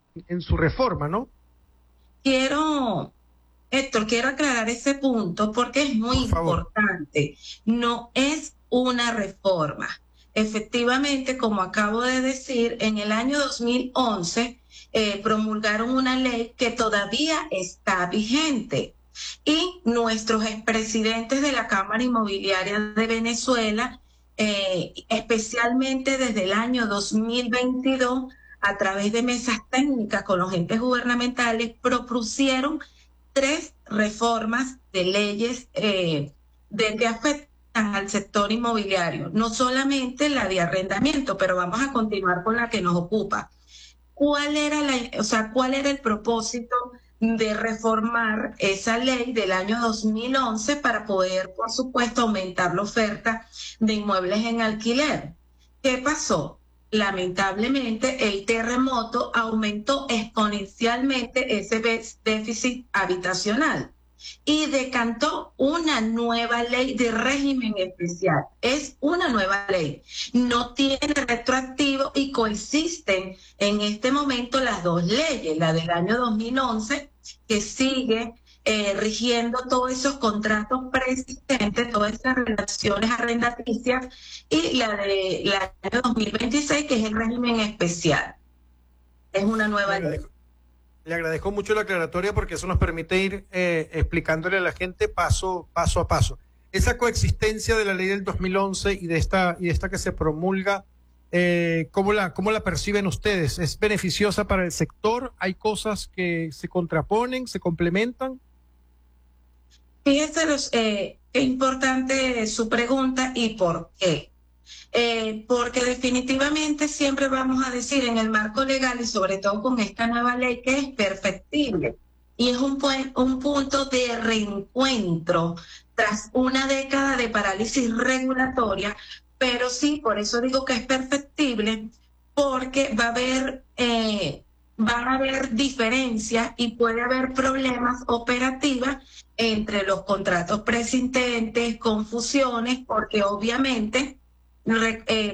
en su reforma, ¿no? Quiero, Héctor, quiero aclarar ese punto porque es muy Por favor. importante. No es una reforma. Efectivamente, como acabo de decir, en el año 2011 promulgaron una ley que todavía está vigente. Y nuestros expresidentes de la Cámara Inmobiliaria de Venezuela, especialmente desde el año 2022, a través de mesas técnicas con los entes gubernamentales, propusieron tres reformas de leyes que afectan al sector inmobiliario, no solamente la de arrendamiento, pero vamos a continuar con la que nos ocupa. ¿Cuál era el propósito de reformar esa ley del año 2011 para poder, por supuesto, aumentar la oferta de inmuebles en alquiler? ¿Qué pasó? Lamentablemente, el terremoto aumentó exponencialmente ese déficit habitacional y decantó una nueva ley de régimen especial. Es una nueva ley, no tiene retroactivo y coexisten en este momento las dos leyes, la del año 2011, que sigue rigiendo todos esos contratos preexistentes, todas esas relaciones arrendaticias, y la del año 2026, que es el régimen especial. Es una Le nueva ley. agradezco, le agradezco mucho la aclaratoria porque eso nos permite ir explicándole a la gente paso a paso. Esa coexistencia de la ley del 2011 y de esta que se promulga, ¿cómo la perciben ustedes? ¿Es beneficiosa para el sector? ¿Hay cosas que se contraponen, se complementan? Fíjese qué importante su pregunta y por qué. Porque definitivamente siempre vamos a decir en el marco legal y sobre todo con esta nueva ley que es perfectible y es un punto de reencuentro tras una década de parálisis regulatoria, pero sí, por eso digo que es perfectible, porque van a haber diferencias y puede haber problemas operativas entre los contratos preexistentes, confusiones, porque obviamente